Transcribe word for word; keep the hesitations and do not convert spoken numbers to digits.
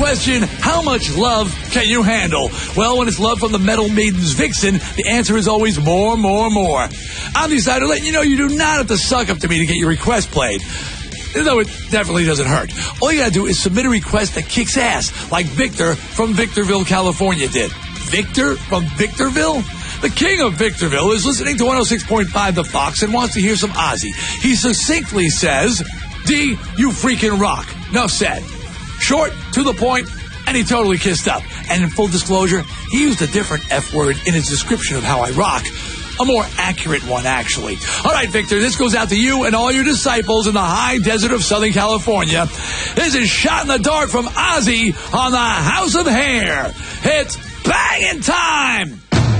question, how much love can you handle? Well, when it's love from the Metal Maiden's Vixen, the answer is always more, more, more. I'm decided to let you know you do not have to suck up to me to get your request played. Though it definitely doesn't hurt. All you gotta do is submit a request that kicks ass, like Victor from Victorville, California did. Victor from Victorville? The king of Victorville is listening to one oh six point five The Fox and wants to hear some Ozzy. He succinctly says, D, you freaking rock. Enough said. Short, to the point, and he totally kissed up. And in full disclosure, he used a different F word in his description of how I rock. A more accurate one, actually. All right, Victor, this goes out to you and all your disciples in the high desert of Southern California. This is Shot in the Dark from Ozzy on the House of Hair. It's banging time!